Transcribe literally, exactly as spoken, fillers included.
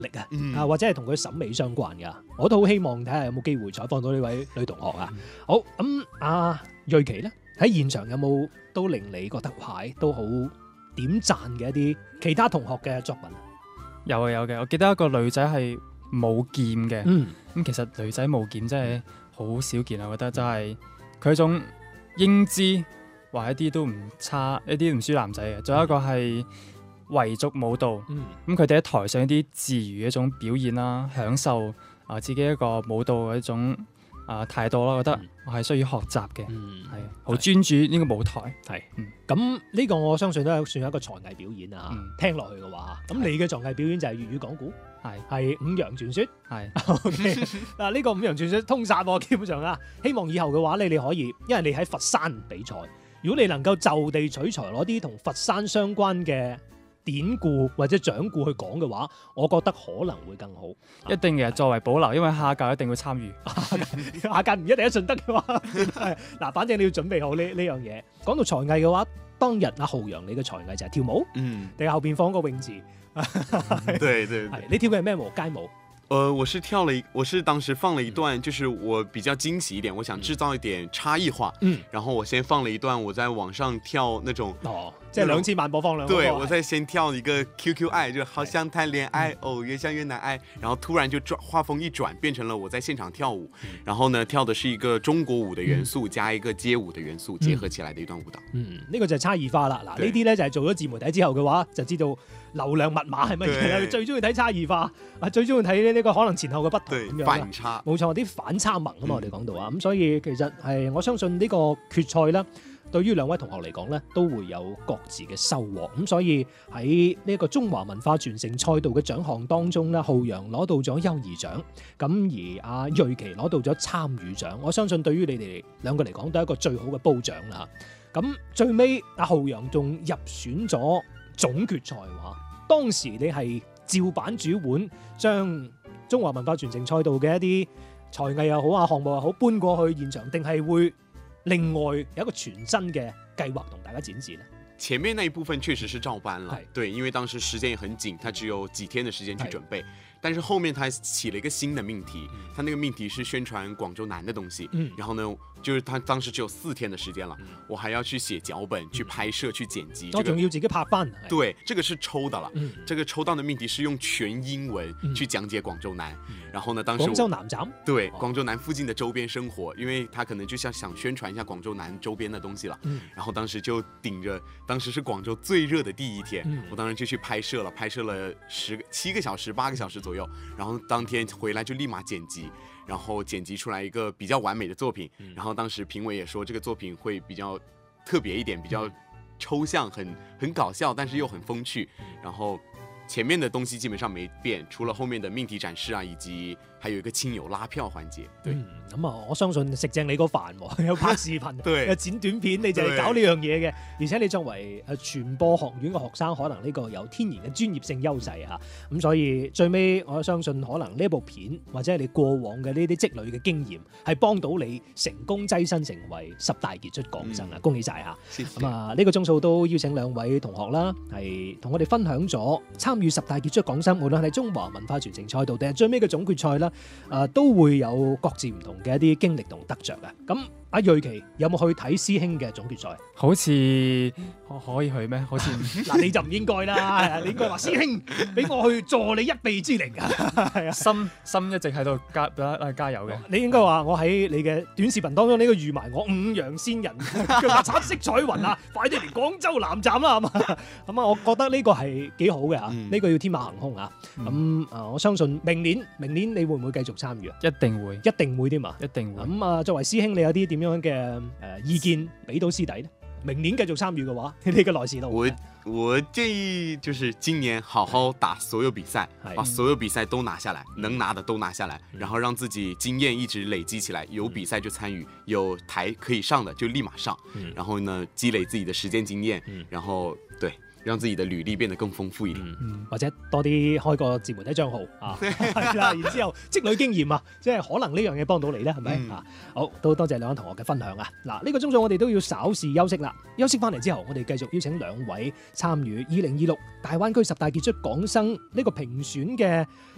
力啊， 嗯啊或者係同佢審美相關㗎。我都好希望睇下有冇機會採訪到呢位女同學啊。好咁，阿瑞琪咧喺現場有冇都令你覺得哇都好點讚嘅一啲其他同學嘅作品？ 有嘅有嘅，我記得一個女仔係冇劍嘅，咁、 嗯其實女仔冇劍真係好少見啊！我覺得真係佢種英姿，話一啲都唔差，一啲唔輸男仔嘅。仲有一個係維族舞蹈， 嗯咁佢哋喺台上一啲自如嘅一種表現啦，享受啊自己一個舞蹈嘅一種啊態度啦，我覺得我係需要學習嘅， 嗯係好專注呢個舞台。 係嗯咁呢個我相信都係算係一個才藝表演啊。 嗯聽落去嘅話，咁你嘅才藝表演就係粵語講古， 係係五羊傳說。 係 OK 嗱，呢個五羊傳說通殺喎，基本上啊，希望以後嘅話咧，你可以，因為你喺佛山比賽，如果你能夠就地取材攞啲同佛山相關嘅典故或者掌故去講嘅話，我覺得可能會更好。 一定嘅，作為保留，因為下屆一定會參與。 下屆唔一定一順得嘅話，係嗱，反正你要準備好呢呢樣嘢。講到才藝嘅話，當日阿浩洋你嘅才藝就係跳舞， 嗯， 定係後邊放個泳池？ 对对对係。你跳嘅係咩舞？街舞。 呃，我是跳了一，我是當時放了一段，就是我比較驚喜一點，我想製造一點差異化。 嗯， 然後我先放了一段我在網上跳那種， 哦，即係兩千萬播放量。 對，我在先跳一個 Q Q 愛，就好像談戀愛， 嗯哦，越像越難愛。然後突然就轉畫風一轉，變成了我在現場跳舞。 嗯然後呢，跳的是一個中國舞的元素加一個街舞的元素結合起來的一段舞蹈。 嗯，呢個就係差異化啦。嗱， 對呢啲咧就係做咗自媒體之後嘅話，就知道流量密碼係乜嘢啦。 對最中意睇差異化，啊最中意睇呢個可能前後嘅不同對咁，樣啦。 反差。 冇錯，啲反差萌啊嘛， 嗯我哋講到啊，咁所以其實係我相信呢個決賽咧，對於兩位同學嚟講咧，都會有各自嘅收穫。咁所以喺呢個中華文化傳承賽道嘅獎項當中咧，浩洋攞到咗優異獎，咁而阿瑞琪攞到咗參與獎。我相信對於你哋兩個嚟講，都係一個最好嘅褒獎啦。咁最尾阿浩洋仲入選咗總決賽喎，當時你係照版煮碗，將中華文化傳承賽道嘅一啲才藝又好啊，項目又好搬過去現場，定係會另外有一個全新嘅計劃同大家展示呢？ 前面那一部分確實是照搬了係， 對，因為當時時間也很緊，他只有幾天的時間去準備。但是後面他起了一個新的命題，他那個命題是宣傳廣州南的東西。 嗯然後呢，就是他當時只有四天的時間了，我還要去寫腳本、去拍攝、去剪輯。這個我仲要自己拍翻。係對，這個是抽的了。 嗯這個抽到的命題是用全英文去講解廣州南。然後呢，當時廣我州南站。 對哦廣州南附近的周邊生活，因為他可能就像想宣傳一下廣州南周邊的東西了。 嗯然後當時就頂着，當時是廣州最熱的第一天， 嗯我當時就去拍攝了，拍攝了十個七個小時、八個小時左右，然後當天回來就立馬剪輯，然後剪輯出來一個比較完美的作品。 嗯然後當時評委也說這個作品會比較特別一點，比較抽象，很很搞笑，但是又很風趣。然後前面的東西基本上沒變，除了後面的命題展示啊，以及還有一個親友拉票環節。對。 嗯，咁啊，我相信食正你個飯喎，有拍視頻， 對有剪短片，你就係搞呢樣嘢嘅。而且你作為誒傳播學院嘅學生，可能呢個有天然嘅專業性優勢嚇。咁所以最尾我相信可能呢部片或者係你過往嘅呢啲積累嘅經驗，係幫到你成功躋身成為十大傑出港生啊！ 嗯恭喜晒嚇！ 謝謝咁啊，呢個鐘數都邀請兩位同學啦，係同我哋分享咗參與十大傑出港生，無論係中華文化傳承賽道定係最尾嘅總決賽啦，誒、呃、都會有各自唔同嘅一啲經歷同得着嘅。咁阿瑞琪有冇去睇師兄嘅總決賽？ 好似可可以去咩？好似嗱，你就唔應該啦，係啊你應該話師兄俾我去助你一臂之力啊，係啊。 心心一直喺度加加加油嘅。 你應該話我喺你嘅短視頻當中呢個預埋我五羊仙人腳下橙色彩雲啊，快啲嚟廣州南站啦，係嘛？咁啊，我覺得呢個係幾好嘅嚇，呢、 嗯個要天馬行空啊。咁啊、我相信明年明年你會唔會繼續參與啊？ 一定會， 一定會添嘛。 一定會。 咁啊，作為師兄，你有啲點樣嘅誒、呃意見俾到師弟咧？明年繼續參與嘅話，你嘅來時路。 我我建議就是今年好好打所有比賽， 係把所有比賽都拿下來，能拿的都拿下來，然後讓自己經驗一直累積起來，有比賽就參與，有台可以上的就立馬上， 嗯然後呢積累自己的實踐經驗， 嗯然後對，讓自己的履歷變得更豐富一點。 嗯或者多啲開個自媒體帳號啊，係啦，然之後積累經驗啊，即係可能呢樣嘢幫到你咧，係咪嗯啊？好，都多謝兩位同學嘅分享啊！嗱，呢個鐘數我哋都要稍事休息啦，休息翻嚟之後，我哋繼續邀請兩位參與二零二六大灣區十大傑出港生呢個評選嘅